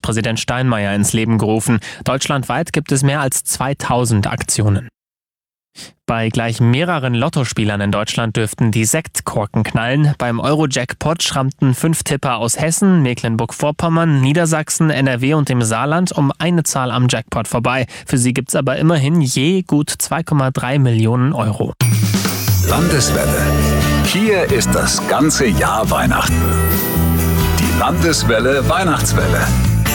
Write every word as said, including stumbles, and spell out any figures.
Bundespräsident Steinmeier ins Leben gerufen. Deutschlandweit gibt es mehr als zweitausend Aktionen. Bei gleich mehreren Lottospielern in Deutschland dürften die Sektkorken knallen. Beim Euro-Jackpot schrammten fünf Tipper aus Hessen, Mecklenburg-Vorpommern, Niedersachsen, N R W und dem Saarland um eine Zahl am Jackpot vorbei. Für sie gibt's aber immerhin je gut zwei Komma drei Millionen Euro. Landeswelle. Hier ist das ganze Jahr Weihnachten. Die Landeswelle Weihnachtswelle.